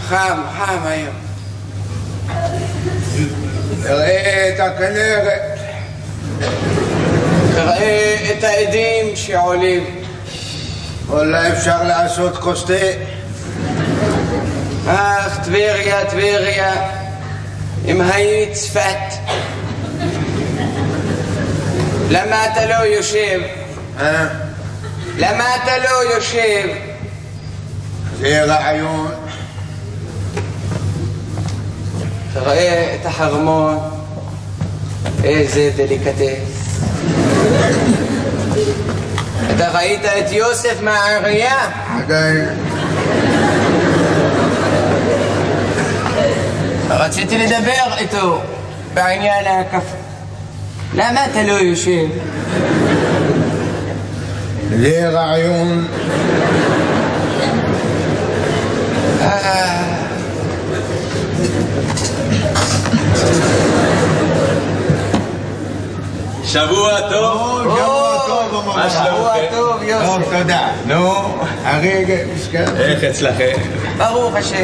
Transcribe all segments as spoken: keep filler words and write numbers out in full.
חם, חם היום. תראה את הכנרת. תראה את העדים שעולים. אולי אפשר לעשות כוס תה. אך, טבריה, טבריה, אם היית צפת. למה אתה לא יושב? אה? למה אתה לא יושב? זה רעיון. תראה את החרמון, איזה דליקטס. אתה ראית את יוסף מהעירייה? עדיין. רציתי לדבר איתו בעניין הקפה. למה אתה לא יושב? זה רעיון. שבוע טוב. שבוע טוב. מה שלומכם? שבוע טוב, יוסף. טוב, תודה. נו, הרגע, מסכן. איך אצלכם? ברוך השם.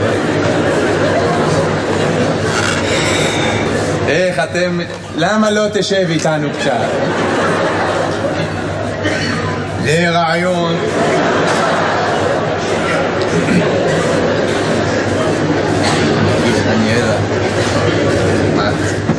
איך אתם... למה לא תשב איתנו קצת? זה רעיון. אני יודע. מה?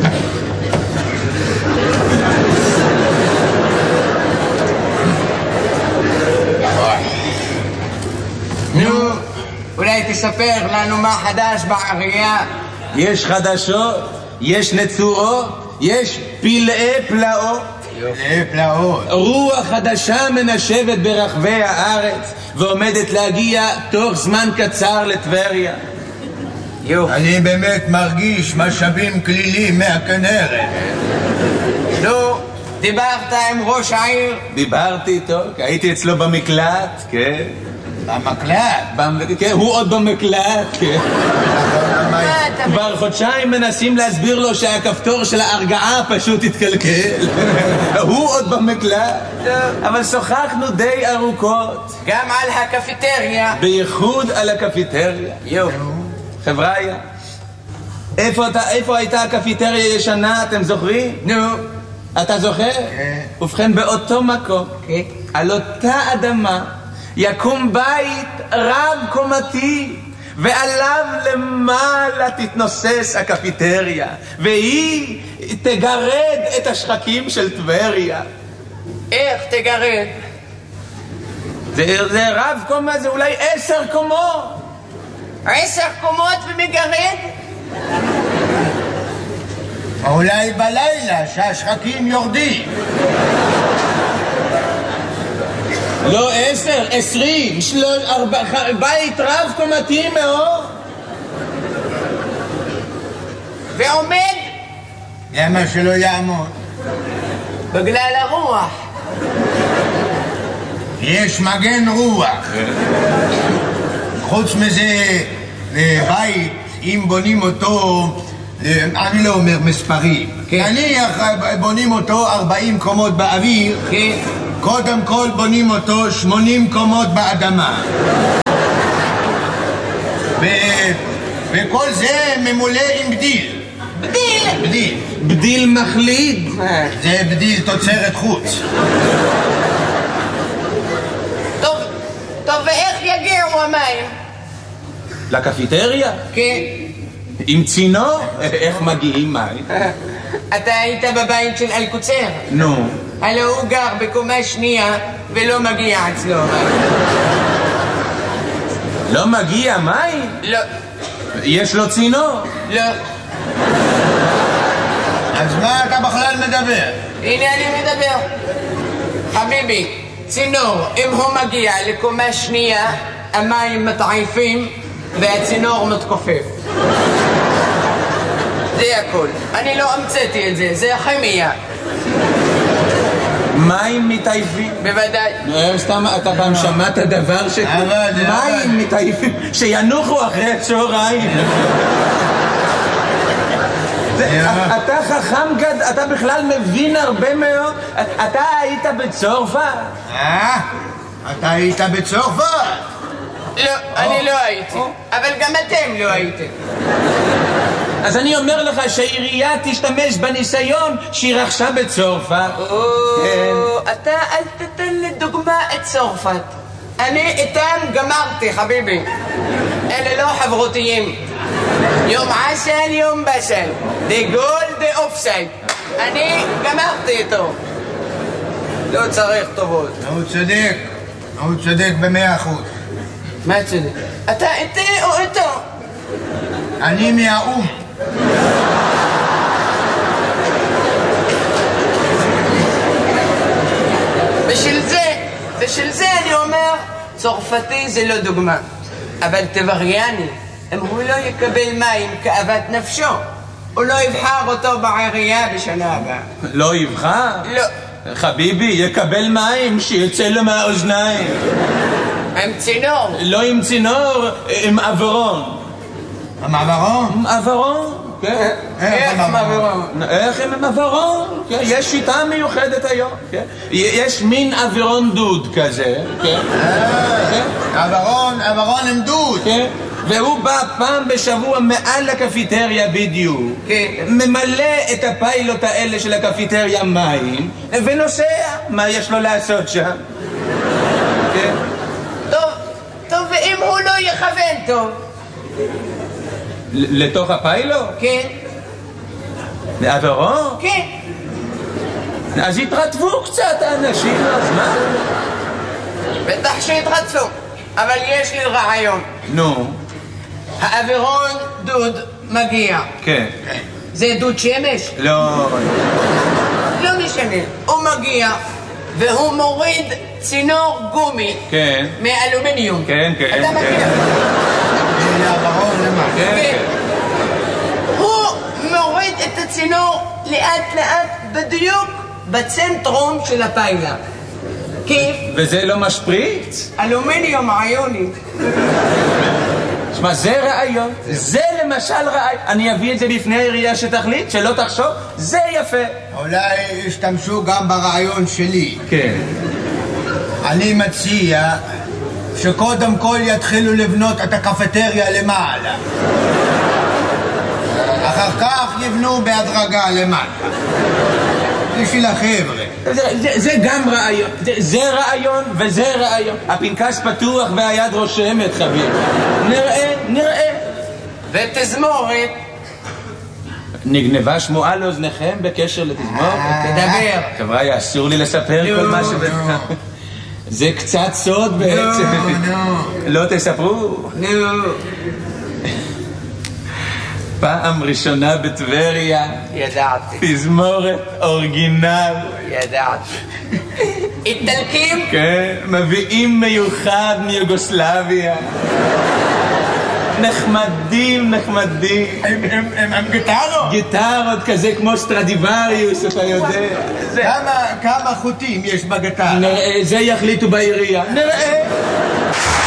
נו, אולי תספר לנו מה חדש בעירייה. יש חדשות, יש נצורות, יש פלאי פלאות. פלאי פלאות. רוח חדשה מנשבת ברחבי הארץ ועומדת להגיע תוך זמן קצר לטבריה. אני באמת מרגיש משאבים כלילים מהכנרת. נו, דיברת עם ראש העיר? דיברתי איתו, הייתי אצלו במקלט, כן. במקלט? כן, הוא עוד במקלט, כן. כבר חודשיים מנסים להסביר לו שהכפתור של ההרגעה פשוט התקלקל. הוא עוד במקלט. אבל שוחחנו די ארוכות. גם על הקפיטריה. בייחוד על הקפיטריה. יו. חבריה, איפה, איפה הייתה הקפיטריה ישנה, אתם זוכרים? נו. אתה זוכר? כן. ובכן, באותו מקום, כן. על אותה אדמה, יקום בית רב קומתי, ועליו למעלה תתנוסס הקפיטריה, והיא תגרד את השחקים של טבריה. איך תגרד? זה, זה רב קומה, זה אולי עשר קומות. עשר קומות ומגרד? אולי בלילה שהשחקים יורדים. לא עשר, עשרים, שלוש, ארבע, בית רב קומתי מאוד. ועומד? למה שלא יעמוד? בגלל הרוח. יש מגן רוח. חוץ מזה, בית, אם בונים אותו, אני לא אומר מספרים. נניח בונים אותו ארבעים קומות באוויר, קודם כל בונים אותו שמונים קומות באדמה. וכל זה ממולא עם בדיל. בדיל? בדיל. בדיל מחליד? זה בדיל תוצרת חוץ. טוב, טוב, ואיך יגיעו המים? לקפיטריה? כן. עם צינור? איך מגיעים מים? אתה היית בבית של אלקוצר? נו. הלא הוא גר בקומה שנייה ולא מגיע אצלו מים. לא מגיע מים? לא. יש לו צינור? לא. אז מה אתה בכלל מדבר? הנה אני מדבר. חביבי, צינור, אם הוא מגיע לקומה שנייה, המים מתעייפים והצינור מתכופף. זה הכל. אני לא המצאתי את זה, זה הכימיה. מים מתעייפים? בוודאי. סתם, אתה פעם שמעת דבר ש... מים מתעייפים, שינוחו אחרי הצהריים. אתה חכם גד, אתה בכלל מבין הרבה מאוד. אתה היית בצרפת? אה? אתה היית בצרפת? לא, אני לא הייתי. אבל גם אתם לא הייתם. אז אני אומר לך שהעירייה תשתמש בניסיון שהיא רכשה בצרפת. אתה אל תתן לדוגמה את צרפת. אני איתם גמרתי, חביבי. אלה לא חברותיים. יום עשן, יום בשן. דה גול, דה אופסייד. אני גמרתי איתו. לא צריך טובות. הוא צודק. הוא צודק במאה אחוז. מה צודק? אתה איתי או איתו? אני מהאום. בשביל זה, בשביל זה אני אומר, צרפתי זה לא דוגמה. אבל טבריאני, אם הוא לא יקבל מים כאוות נפשו, הוא לא יבחר אותו בעירייה בשנה הבאה. לא יבחר? לא. חביבי, יקבל מים שיצא לו מהאוזניים. עם צינור. לא עם צינור, עם עברון. עם עברון? עם עברון, כן. איך עם עברון? איך עם עברון? יש שיטה מיוחדת היום. יש מין עברון דוד כזה. עברון, עברון עם דוד. והוא בא פעם בשבוע מעל הקפיטריה בדיוק, ממלא את הפיילוט האלה של הקפיטריה מים ונוסע. מה יש לו לעשות שם? טוב, טוב, ואם הוא לא יכוון טוב? לתוך הפיילוט? כן. לעברו? כן. אז התרטבו קצת האנשים, אז מה? בטח שהתרטפו, אבל יש לי רעיון. נו. האווירון דוד מגיע. כן. זה דוד שמש? לא. לא משנה. הוא מגיע והוא מוריד צינור גומי. כן. מאלומיניום. כן, כן. אתה מגיע. זה האווירון למה? כן. הוא מוריד את הצינור לאט לאט בדיוק בצנטרום של הפיילה. כיף? וזה לא משפריץ? אלומיניום איוני. שמע, זה רעיון, זה למשל רעיון. אני אביא את זה בפני העירייה שתחליט, שלא תחשוב, זה יפה. אולי ישתמשו גם ברעיון שלי. כן. אני מציע שקודם כל יתחילו לבנות את הקפטריה למעלה. אחר כך יבנו בהדרגה למטה. בשביל החבר'ה. זה, זה, זה גם רעיון, זה, זה רעיון וזה רעיון. הפנקס פתוח והיד רושמת, חביב. נראה, נראה. ותזמורת. נגנבה שמועה לאוזניכם בקשר לתזמורת? תדבר. חבר'ה, אסור לי לספר כל מה ש... זה קצת סוד בעצם. לא תספרו? נו. פעם ראשונה בטבריה. ידעתי. תזמורת אורגינל. ידעתי. איטלקים? כן, מביאים מיוחד מיוגוסלביה. נחמדים, נחמדים. הם גיטרות? גיטרות כזה כמו סטרדיווריוס, אתה יודע. כמה חוטים יש בגיטרה? נראה, זה יחליטו בעירייה. נראה.